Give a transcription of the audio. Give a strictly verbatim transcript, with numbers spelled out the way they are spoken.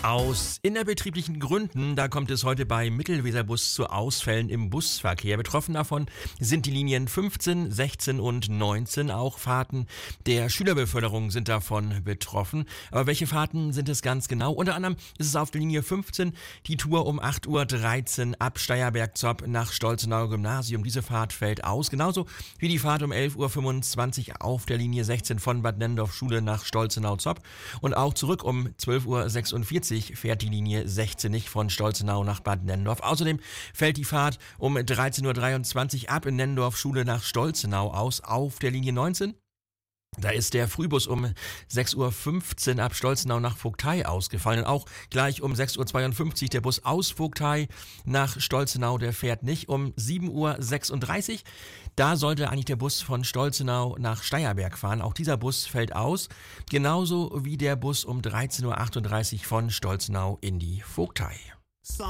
Aus innerbetrieblichen Gründen, da kommt es heute bei Mittelweserbus zu Ausfällen im Busverkehr. Betroffen davon sind die Linien fünfzehn, sechzehn und neunzehn. Auch Fahrten der Schülerbeförderung sind davon betroffen. Aber welche Fahrten sind es ganz genau? Unter anderem ist es auf der Linie fünfzehn die Tour um acht Uhr dreizehn ab Steierberg-Zopp nach Stolzenauer Gymnasium. Diese Fahrt fällt aus. Genauso wie die Fahrt um elf Uhr fünfundzwanzig auf der Linie sechzehn von Bad Nennendorf Schule nach Stolzenau-Zopp. Und auch zurück um zwölf Uhr sechsundvierzig fährt die Linie sechzehn nicht von Stolzenau nach Bad Nennendorf. Außerdem fällt die Fahrt um dreizehn Uhr dreiundzwanzig ab in Nennendorf Schule nach Stolzenau aus auf der Linie neunzehn. Da ist der Frühbus um sechs Uhr fünfzehn ab Stolzenau nach Vogtei ausgefallen. Und auch gleich um sechs Uhr zweiundfünfzig der Bus aus Vogtei nach Stolzenau, der fährt nicht. Um sieben Uhr sechsunddreißig, da sollte eigentlich der Bus von Stolzenau nach Steierberg fahren. Auch dieser Bus fällt aus. Genauso wie der Bus um dreizehn Uhr achtunddreißig von Stolzenau in die Vogtei.